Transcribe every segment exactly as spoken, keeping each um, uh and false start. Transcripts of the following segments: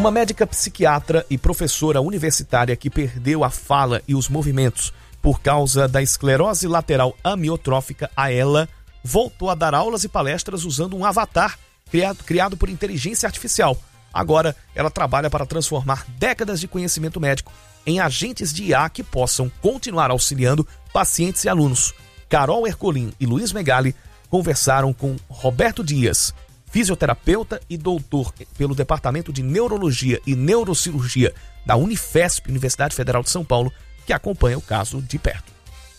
Uma médica psiquiatra e professora universitária que perdeu a fala e os movimentos por causa da esclerose lateral amiotrófica, a ELA, voltou a dar aulas e palestras usando um avatar criado, criado por inteligência artificial. Agora, ela trabalha para transformar décadas de conhecimento médico em agentes de I A que possam continuar auxiliando pacientes e alunos. Carol Ercolim e Luiz Megali conversaram com Roberto Dias, fisioterapeuta e doutor pelo Departamento de Neurologia e Neurocirurgia da Unifesp, Universidade Federal de São Paulo, que acompanha o caso de perto.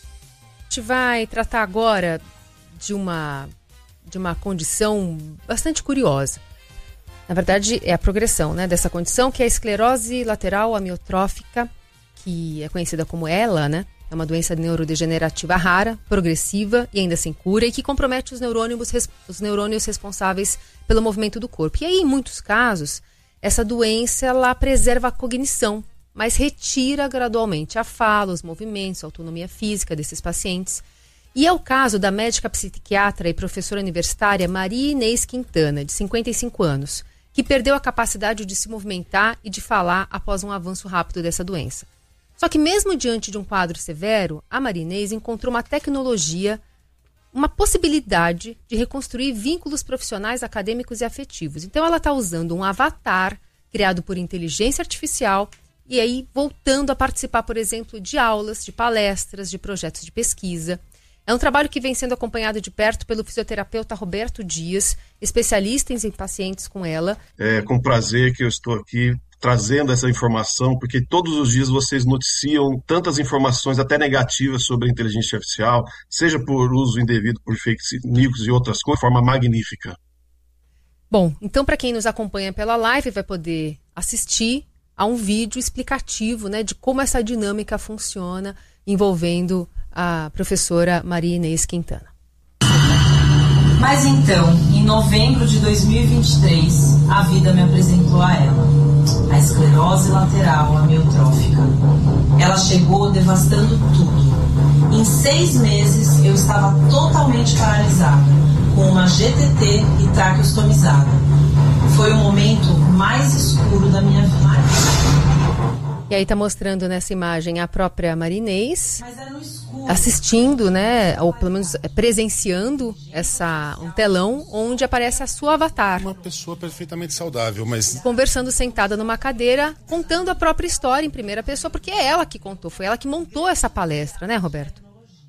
A gente vai tratar agora de uma, de uma condição bastante curiosa. Na verdade, é a progressão, né, dessa condição, que é a esclerose lateral amiotrófica, que é conhecida como ELA, né? É uma doença neurodegenerativa rara, progressiva e ainda sem cura, e que compromete os neurônios, os neurônios responsáveis pelo movimento do corpo. E aí, em muitos casos, essa doença ela preserva a cognição, mas retira gradualmente a fala, os movimentos, a autonomia física desses pacientes. E é o caso da médica psiquiatra e professora universitária Maria Inês Quintana, de cinquenta e cinco anos, que perdeu a capacidade de se movimentar e de falar após um avanço rápido dessa doença. Só que mesmo diante de um quadro severo, a Maria Inês encontrou uma tecnologia, uma possibilidade de reconstruir vínculos profissionais, acadêmicos e afetivos. Então ela está usando um avatar criado por inteligência artificial e aí voltando a participar, por exemplo, de aulas, de palestras, de projetos de pesquisa. É um trabalho que vem sendo acompanhado de perto pelo fisioterapeuta Roberto Dias, especialista em pacientes com ela. É com prazer que eu estou aqui trazendo essa informação, porque todos os dias vocês noticiam tantas informações, até negativas, sobre a inteligência artificial, seja por uso indevido, por fake news e outras coisas, de forma magnífica. Bom, então para quem nos acompanha pela live vai poder assistir a um vídeo explicativo, né, de como essa dinâmica funciona, envolvendo a professora Maria Inês Quintana. Mas então, em novembro de dois mil e vinte e três, a vida me apresentou a ela, a esclerose lateral amiotrófica. Ela chegou devastando tudo. Em seis meses, eu estava totalmente paralisada, com uma G T T e traqueostomizada. Foi o momento mais escuro da minha vida. E aí está mostrando nessa imagem a própria Maria Inês assistindo, né, ou pelo menos presenciando essa, um telão onde aparece a sua avatar. Uma pessoa perfeitamente saudável, mas... Conversando sentada numa cadeira, contando a própria história em primeira pessoa, porque é ela que contou, foi ela que montou essa palestra, né, Roberto?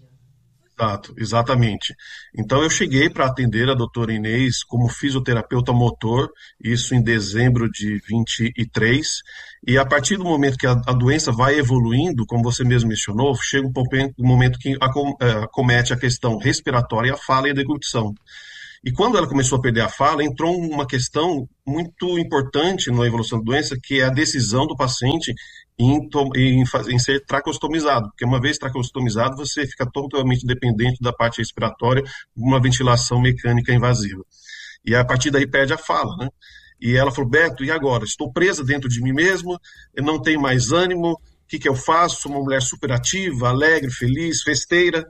Exato, exatamente. Então eu cheguei para atender a doutora Inês como fisioterapeuta motor, isso em dezembro de vinte e três, e a partir do momento que a, a doença vai evoluindo, como você mesmo mencionou, chega um, um momento que acom, é, acomete a questão respiratória, a fala e a deglutição. E quando ela começou a perder a fala, entrou uma questão muito importante na evolução da doença, que é a decisão do paciente em, em, em ser traqueostomizado. Porque uma vez traqueostomizado, você fica totalmente dependente da parte respiratória, uma ventilação mecânica invasiva. E a partir daí perde a fala, né? E ela falou, Beto, e agora? Estou presa dentro de mim mesma, eu não tenho mais ânimo, o que, que eu faço? Sou uma mulher superativa, alegre, feliz, festeira.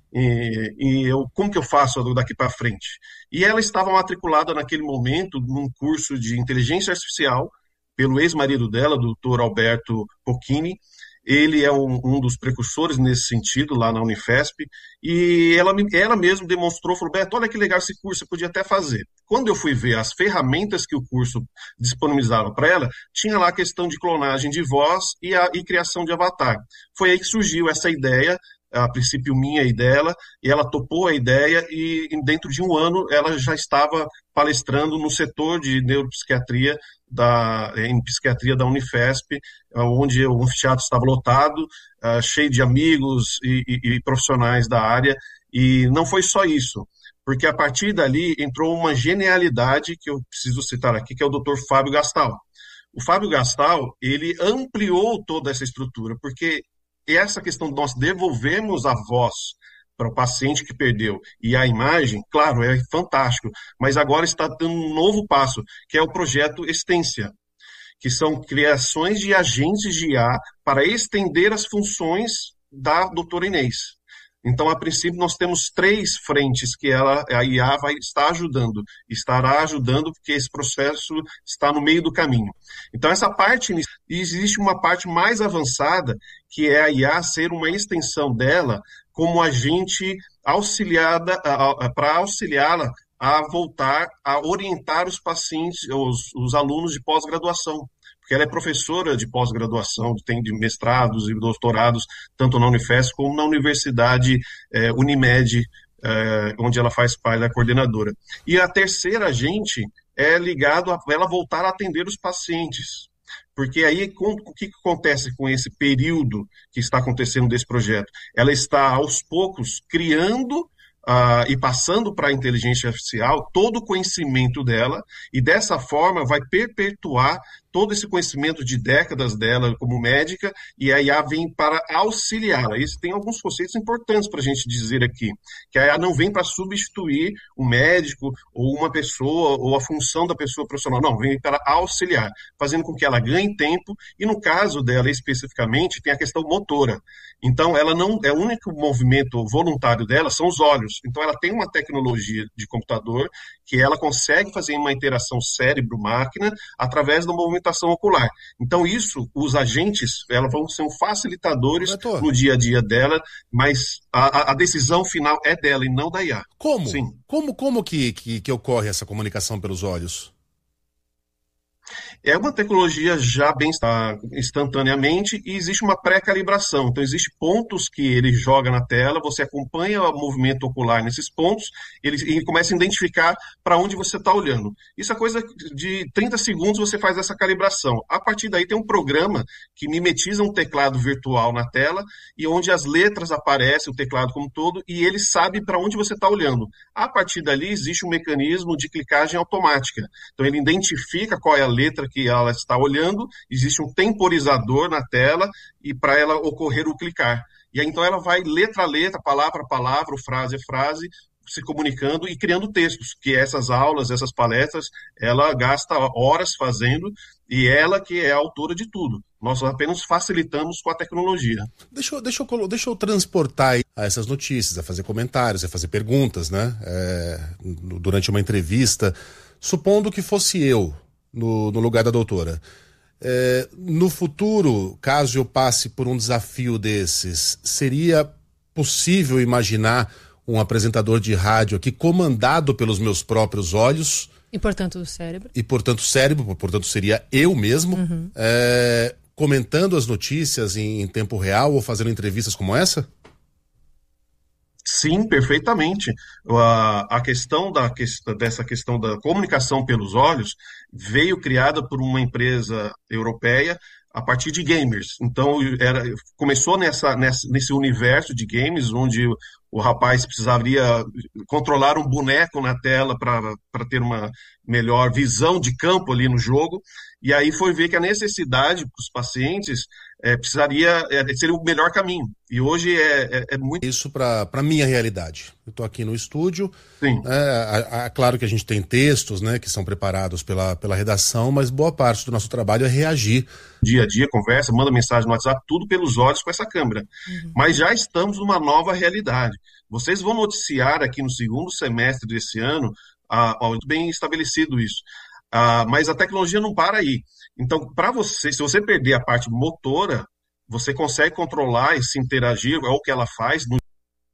E, e eu, como que eu faço daqui para frente? E ela estava matriculada naquele momento num curso de inteligência artificial pelo ex-marido dela, doutor Alberto Pocchini. Ele é um, um dos precursores nesse sentido lá na Unifesp, e ela, ela mesma demonstrou, falou, Beto, olha que legal esse curso, você podia até fazer. Quando eu fui ver as ferramentas que o curso disponibilizava para ela, tinha lá a questão de clonagem de voz e, a, e criação de avatar. Foi aí que surgiu essa ideia, a princípio minha e dela, e ela topou a ideia e dentro de um ano ela já estava palestrando no setor de neuropsiquiatria, da, em psiquiatria da Unifesp, onde o anfiteatro estava lotado, uh, cheio de amigos e, e, e profissionais da área, e não foi só isso, porque a partir dali entrou uma genialidade que eu preciso citar aqui, que é o doutor Fábio Gastal. O Fábio Gastal, ele ampliou toda essa estrutura, porque essa questão de nós devolvermos a voz para o paciente que perdeu e a imagem, claro, é fantástico, mas agora está dando um novo passo, que é o projeto Extensia, que são criações de agentes de I A para estender as funções da doutora Inês. Então, a princípio, nós temos três frentes que ela, a I A vai estar ajudando, estará ajudando, porque esse processo está no meio do caminho. Então, essa parte, existe uma parte mais avançada, que é a I A ser uma extensão dela como agente auxiliada, para auxiliá-la a voltar a orientar os pacientes, os, os alunos de pós-graduação. Porque ela é professora de pós-graduação, tem de mestrados e doutorados, tanto na Unifesp como na Universidade eh, Unimed, eh, onde ela faz parte da coordenadora. E a terceira agente é ligado a ela voltar a atender os pacientes. Porque aí, com, o que acontece com esse período que está acontecendo desse projeto? Ela está, aos poucos, criando Uh, e passando para a inteligência artificial todo o conhecimento dela, e dessa forma vai perpetuar todo esse conhecimento de décadas dela como médica, e a I A vem para auxiliá-la. Isso tem alguns conceitos importantes para a gente dizer aqui, que a I A não vem para substituir o médico, ou uma pessoa, ou a função da pessoa profissional, não, vem para auxiliar, fazendo com que ela ganhe tempo, e no caso dela especificamente, tem a questão motora. Então, ela não, é o único movimento voluntário dela são os olhos. Então, ela tem uma tecnologia de computador que ela consegue fazer uma interação cérebro-máquina através da movimentação ocular. Então, isso, os agentes, elas vão ser facilitadores Doutor. no dia a dia dela, mas a, a decisão final é dela e não da I A. Como? Sim. Como, como que, que, que ocorre essa comunicação pelos olhos? É uma tecnologia já bem instantaneamente e existe uma pré-calibração. Então, existem pontos que ele joga na tela, você acompanha o movimento ocular nesses pontos, ele, ele começa a identificar para onde você está olhando. Isso é coisa de trinta segundos, você faz essa calibração. A partir daí tem um programa que mimetiza um teclado virtual na tela e onde as letras aparecem, o teclado como um todo, e ele sabe para onde você está olhando. A partir dali existe um mecanismo de clicagem automática. Então, ele identifica qual é a letra que ela está olhando, existe um temporizador na tela e para ela ocorrer o clicar. E aí, então, ela vai letra a letra, palavra a palavra, frase a frase, se comunicando e criando textos, que essas aulas, essas palestras, ela gasta horas fazendo e ela que é a autora de tudo. Nós apenas facilitamos com a tecnologia. Deixa eu, deixa eu, deixa eu transportar a essas notícias, a fazer comentários, a fazer perguntas, né? É, durante uma entrevista, supondo que fosse eu, No, no lugar da doutora. É, no futuro, caso eu passe por um desafio desses, seria possível imaginar um apresentador de rádio aqui comandado pelos meus próprios olhos? E, portanto, o cérebro. E, portanto, o cérebro, portanto, seria eu mesmo, uhum. é, comentando as notícias em, em tempo real ou fazendo entrevistas como essa? Sim, perfeitamente. A, a questão da, dessa questão da comunicação pelos olhos veio criada por uma empresa europeia a partir de gamers. Então, era, começou nessa, nessa, nesse universo de games, onde o, o rapaz precisaria controlar um boneco na tela para ter uma melhor visão de campo ali no jogo. E aí foi ver que a necessidade para os pacientes é, precisaria é, seria o melhor caminho. E hoje é, é, é muito... Isso para a minha realidade. Eu estou aqui no estúdio. Sim. É, é, é claro que a gente tem textos, né, que são preparados pela, pela redação, mas boa parte do nosso trabalho é reagir. Dia a dia, conversa, manda mensagem no WhatsApp, tudo pelos olhos com essa câmera. Uhum. Mas já estamos numa nova realidade. Vocês vão noticiar aqui no segundo semestre desse ano, ah, muito bem estabelecido isso. Ah, mas a tecnologia não para aí. Então, para você, se você perder a parte motora, você consegue controlar e se interagir, é o que ela faz. No...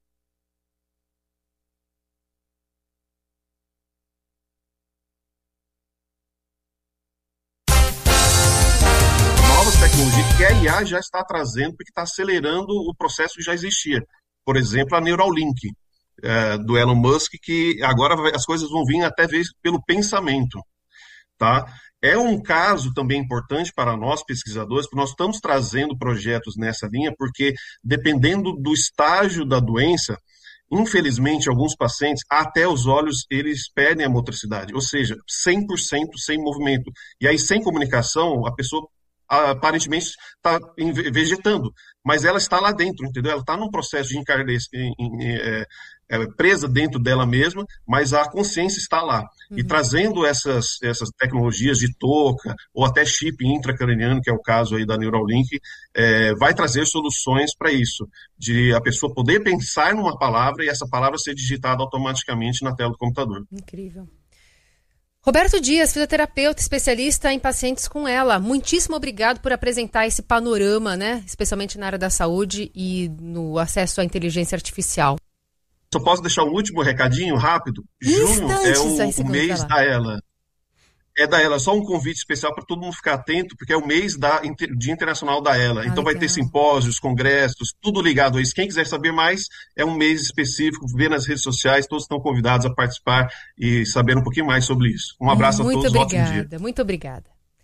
Novas tecnologias que a I A já está trazendo, porque está acelerando o processo que já existia. Por exemplo, a Neuralink, é, do Elon Musk, que agora as coisas vão vir até vezes pelo pensamento. Tá? É um caso também importante para nós, pesquisadores, porque nós estamos trazendo projetos nessa linha, porque dependendo do estágio da doença, infelizmente, alguns pacientes, até os olhos, eles perdem a motricidade, ou seja, cem por cento sem movimento. E aí, sem comunicação, a pessoa aparentemente está vegetando, mas ela está lá dentro, entendeu? Ela está num processo de encardecer, é, presa dentro dela mesma, mas a consciência está lá. Uhum. E trazendo essas, essas tecnologias de touca, ou até chip intracraniano, que é o caso aí da Neuralink, é, vai trazer soluções para isso, de a pessoa poder pensar numa palavra e essa palavra ser digitada automaticamente na tela do computador. Incrível. Roberto Dias, fisioterapeuta, especialista em pacientes com ela. Muitíssimo obrigado por apresentar esse panorama, né? Especialmente na área da saúde e no acesso à inteligência artificial. Só posso deixar um último recadinho rápido? Junho é o, o mês da Ela. É da Ela, só um convite especial para todo mundo ficar atento, porque é o mês da, Dia Internacional da Ela. Ah, então legal. Vai ter simpósios, congressos, tudo ligado a isso. Quem quiser saber mais, é um mês específico, vê nas redes sociais, todos estão convidados a participar e saber um pouquinho mais sobre isso. Um abraço muito a todos, obrigada, ótimo dia. Muito obrigada.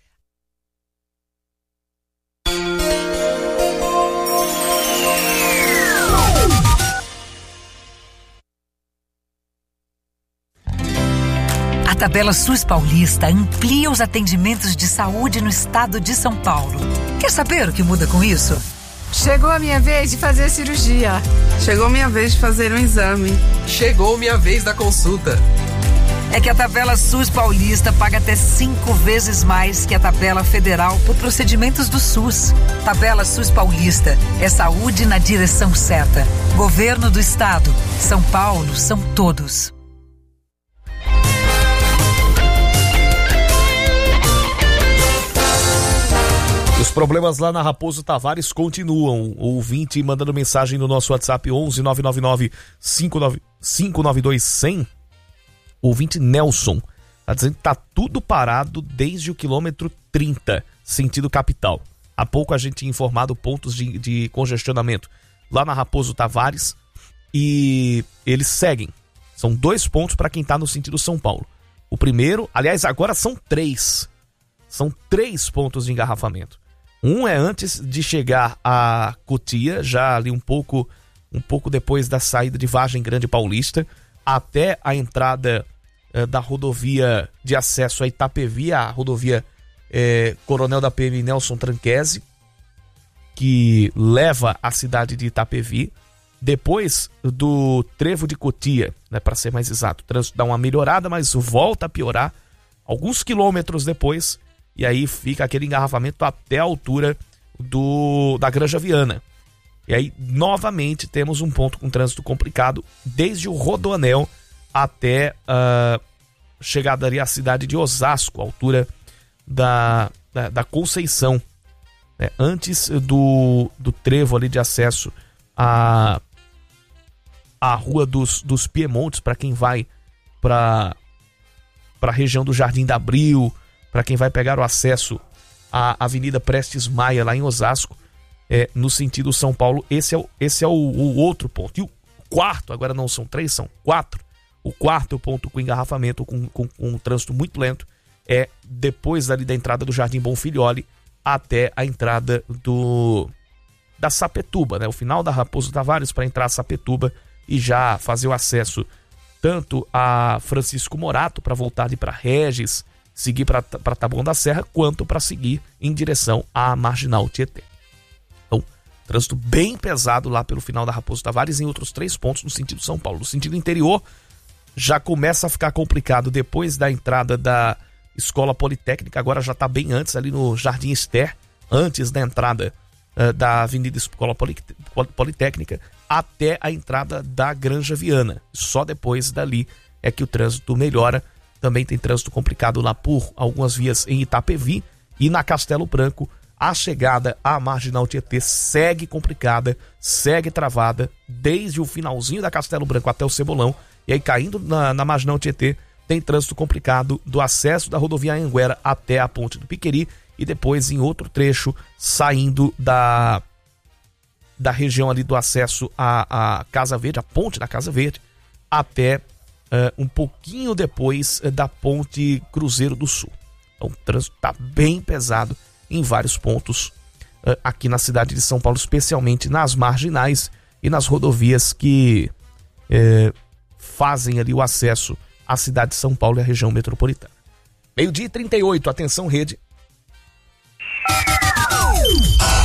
A Tabela SUS Paulista amplia os atendimentos de saúde no estado de São Paulo. Quer saber o que muda com isso? Chegou a minha vez de fazer a cirurgia. Chegou a minha vez de fazer um exame. Chegou minha vez da consulta. É que a Tabela SUS Paulista paga até cinco vezes mais que a Tabela Federal por procedimentos do SUS. Tabela SUS Paulista é saúde na direção certa. Governo do Estado. São Paulo são todos. Os problemas lá na Raposo Tavares continuam. O ouvinte mandando mensagem no nosso WhatsApp onze nove nove nove cinco nove dois zero zero. O ouvinte Nelson está dizendo que tá tudo parado desde o quilômetro trinta, sentido capital. Há pouco a gente tinha informado pontos de, de congestionamento lá na Raposo Tavares e eles seguem. São dois pontos para quem está no sentido São Paulo. O primeiro, aliás, agora são três. São três pontos de engarrafamento. Um é antes de chegar a Cotia, já ali um pouco, um pouco depois da saída de Vargem Grande Paulista, até a entrada eh, da rodovia de acesso a Itapevi, a rodovia eh, Coronel da P M Nelson Tranquese, que leva à cidade de Itapevi. Depois do trevo de Cotia, né, para ser mais exato, o trânsito dá uma melhorada, mas volta a piorar alguns quilômetros depois. E aí fica aquele engarrafamento até a altura do, da Granja Viana. E aí, novamente, temos um ponto com trânsito complicado, desde o Rodoanel até a uh, chegada ali à cidade de Osasco, a altura da, da, da Conceição. Né? Antes do, do trevo ali de acesso à, à Rua dos, dos Piemontes, para quem vai para a região do Jardim da Abril, para quem vai pegar o acesso à Avenida Prestes Maia, lá em Osasco, é, no sentido São Paulo, esse é, o, esse é o, o outro ponto. E o quarto, agora não são três, são quatro. O quarto ponto com engarrafamento, com, com, com um trânsito muito lento, é depois ali da entrada do Jardim Bonfilholi até a entrada do da Sapetúba, né? O final da Raposo Tavares para entrar a Sapetúba e já fazer o acesso tanto a Francisco Morato para voltar ali para Regis, seguir para Taboão da Serra, quanto para seguir em direção à Marginal Tietê. Então, trânsito bem pesado lá pelo final da Raposo Tavares em outros três pontos no sentido São Paulo. No sentido interior, já começa a ficar complicado depois da entrada da Escola Politécnica, agora já está bem antes, ali no Jardim Ester, antes da entrada uh, da Avenida Escola Politécnica, até a entrada da Granja Viana. Só depois dali é que o trânsito melhora. Também tem trânsito complicado lá por algumas vias em Itapevi e na Castelo Branco. A chegada à Marginal Tietê segue complicada, segue travada desde o finalzinho da Castelo Branco até o Cebolão. E aí caindo na, na Marginal Tietê tem trânsito complicado do acesso da rodovia Anhanguera até a Ponte do Piqueri e depois em outro trecho saindo da, da região ali do acesso à, à Casa Verde, a ponte da Casa Verde, até Uh, um pouquinho depois uh, da Ponte Cruzeiro do Sul. Então o trânsito está bem pesado em vários pontos uh, aqui na cidade de São Paulo, especialmente nas marginais e nas rodovias que uh, fazem ali o acesso à cidade de São Paulo e à região metropolitana. Meio-dia e trinta e oito, atenção rede.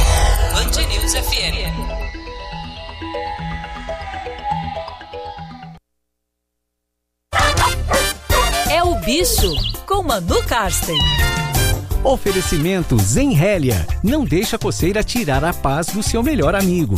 Band News F M. Bicho, com Manu Karsten. Oferecimento Zenrélia. Não deixa a coceira tirar a paz do seu melhor amigo.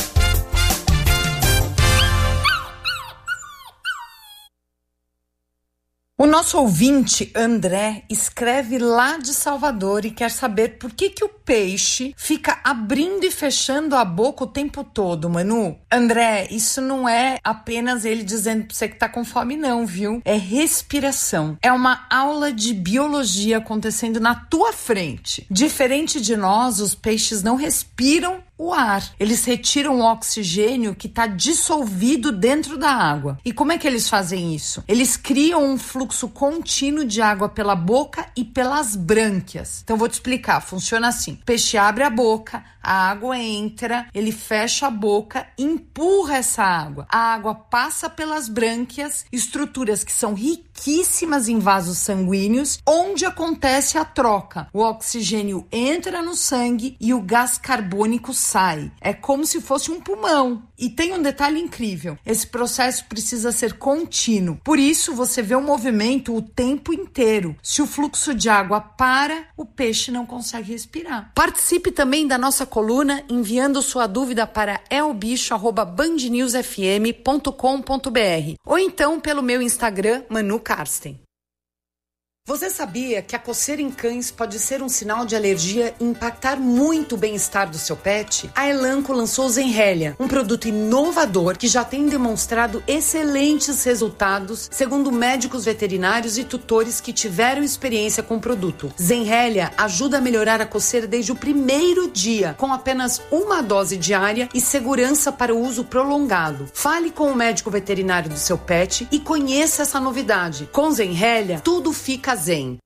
O nosso ouvinte, André, escreve lá de Salvador e quer saber por que que o peixe fica abrindo e fechando a boca o tempo todo, Manu. André, isso não é apenas ele dizendo pra você que tá com fome não, viu? É respiração. É uma aula de biologia acontecendo na tua frente. Diferente de nós, os peixes não respiram o ar. Eles retiram o oxigênio que está dissolvido dentro da água. E como é que eles fazem isso? Eles criam um fluxo contínuo de água pela boca e pelas brânquias. Então vou te explicar, funciona assim. O peixe abre a boca, a água entra, ele fecha a boca, empurra essa água. A água passa pelas brânquias, estruturas que são riquíssimas em vasos sanguíneos, onde acontece a troca. O oxigênio entra no sangue e o gás carbônico sai. É como se fosse um pulmão. E tem um detalhe incrível. Esse processo precisa ser contínuo. Por isso, você vê o movimento o tempo inteiro. Se o fluxo de água para, o peixe não consegue respirar. Participe também da nossa coluna enviando sua dúvida para elbicho arroba band news f m ponto com ponto b r ou então pelo meu Instagram, Manu Karsten. Você sabia que a coceira em cães pode ser um sinal de alergia e impactar muito o bem-estar do seu pet? A Elanco lançou o Zenrélia, um produto inovador que já tem demonstrado excelentes resultados, segundo médicos veterinários e tutores que tiveram experiência com o produto. Zenrélia ajuda a melhorar a coceira desde o primeiro dia, com apenas uma dose diária e segurança para o uso prolongado. Fale com o médico veterinário do seu pet e conheça essa novidade. Com Zenrélia, tudo fica zen.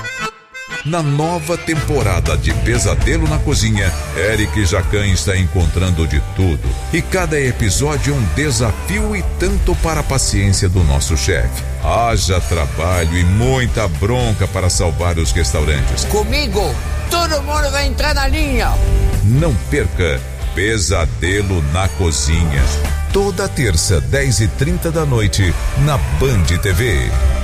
Na nova temporada de Pesadelo na Cozinha, Eric Jacan está encontrando de tudo. E cada episódio é um desafio e tanto para a paciência do nosso chefe. Haja trabalho e muita bronca para salvar os restaurantes. Comigo, todo mundo vai entrar na linha. Não perca Pesadelo na Cozinha. Toda terça, dez e trinta da noite, na Band T V.